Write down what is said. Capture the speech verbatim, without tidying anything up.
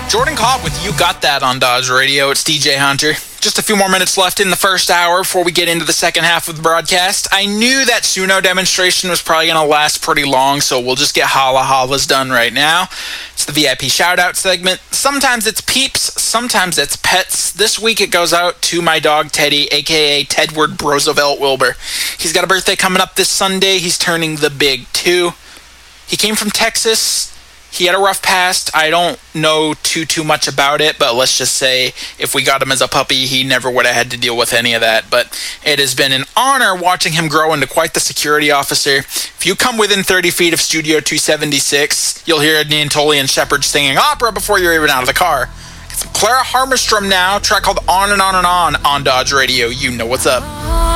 Jordan Cobb with You Got That on Dodge Radio. It's D J Hunter. Just a few more minutes left in the first hour before we get into the second half of the broadcast. I knew that Suno demonstration was probably going to last pretty long, so we'll just get holla hollas done right now. It's the V I P shout-out segment. Sometimes it's peeps, sometimes it's pets. This week it goes out to my dog Teddy, a k a. Tedward Roosevelt Wilbur. He's got a birthday coming up this Sunday. He's turning the big two. He came from Texas. He had a rough past. I don't know too, too much about it, but let's just say if we got him as a puppy, he never would have had to deal with any of that. But it has been an honor watching him grow into quite the security officer. If you come within thirty feet of Studio two seventy-six, you'll hear Niantoli and Shepard singing opera before you're even out of the car. It's Clara Harmstrom now, track called On and On and On on Dodge Radio. You know what's up.